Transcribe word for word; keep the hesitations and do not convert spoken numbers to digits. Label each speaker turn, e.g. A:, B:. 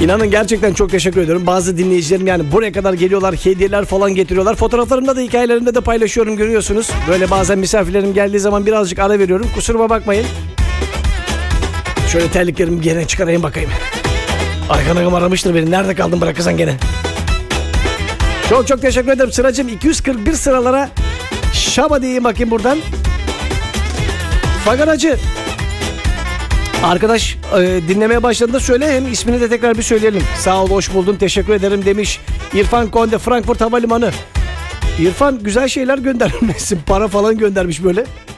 A: İnanın gerçekten çok teşekkür ediyorum. Bazı dinleyicilerim yani buraya kadar geliyorlar, hediyeler falan getiriyorlar. Fotoğraflarımda da, hikayelerimde de paylaşıyorum, görüyorsunuz. Böyle bazen misafirlerim geldiği zaman birazcık ara veriyorum. Kusuruma bakmayın. Şöyle terliklerimi gene çıkarayım bakayım. Ayhan Ağam aramıştır beni. Nerede kaldın bırakırsan gene. Çok çok teşekkür ederim Sıracığım. iki yüz kırk bir sıralara şaba diyeyim bakayım buradan. Fagaracı. Arkadaş e, dinlemeye başladığında söyle, hem ismini de tekrar bir söyleyelim. Sağ ol, hoş buldun, teşekkür ederim demiş İrfan Konde, Frankfurt Havalimanı. İrfan güzel şeyler göndermesin, para falan göndermiş böyle.